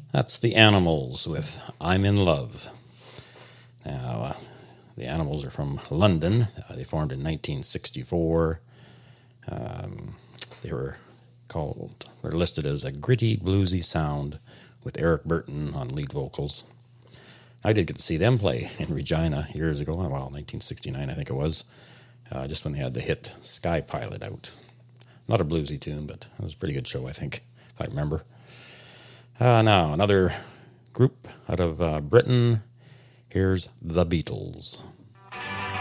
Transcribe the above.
That's the Animals with I'm in Love. Now, the Animals are from London. They formed in 1964. They're listed as a gritty, bluesy sound with Eric Burton on lead vocals. I did get to see them play in Regina years ago, 1969 I think it was, just when they had the hit Sky Pilot out. Not a bluesy tune, but it was a pretty good show, I think, if I remember. Now, another group out of Britain. Here's The Beatles.